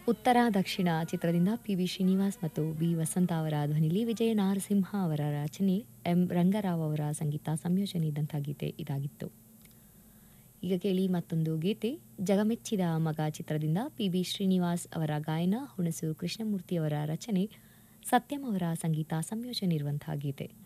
ಉತ್ತರ ದಕ್ಷಿಣ ಚಿತ್ರದಿಂದ ಪಿ.ವಿ. ಶ್ರೀನಿವಾಸ್ ಮತ್ತು ಬಿ. ವಸಂತ ಅವರ ಧ್ವನಿಲಿ ವಿಜಯ ನಾರಸಿಂಹ ಅವರ ರಚನೆ, ಎಂ. ರಂಗರಾವ್ ಅವರ ಸಂಗೀತ ಸಂಯೋಜನೆ ಇದ್ದಂಥ ಗೀತೆ ಇದಾಗಿತ್ತು. ಈಗ ಕೇಳಿ ಮತ್ತೊಂದು ಗೀತೆ, ಜಗಮೆಚ್ಚಿದ ಮಗ ಚಿತ್ರದಿಂದ ಪಿ.ಬಿ. ಶ್ರೀನಿವಾಸ್ ಅವರ ಗಾಯನ, ಹುಣಸೂರು ಕೃಷ್ಣಮೂರ್ತಿ ಅವರ ರಚನೆ, ಸತ್ಯಂ ಅವರ ಸಂಗೀತ ಸಂಯೋಜನೆ ಇರುವಂತಹ ಗೀತೆ.